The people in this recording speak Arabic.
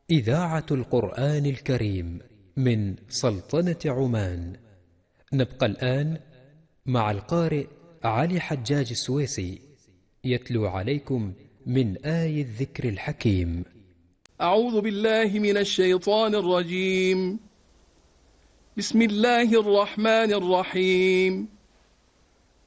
إذاعة القرآن الكريم من سلطنة عمان. نبقى الآن مع القارئ علي حجاج السويسي يتلو عليكم من آي الذكر الحكيم. أعوذ بالله من الشيطان الرجيم. بسم الله الرحمن الرحيم.